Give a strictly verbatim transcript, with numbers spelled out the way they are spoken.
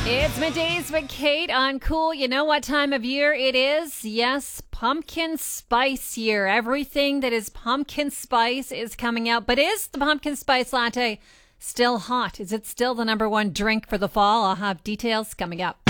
It's middays with Kate on Cool. You know what time of year it is? Yes, pumpkin spice year. Everything that is pumpkin spice is coming out. But is the pumpkin spice latte still hot? Is it still the number one drink for the fall? I'll have details coming up.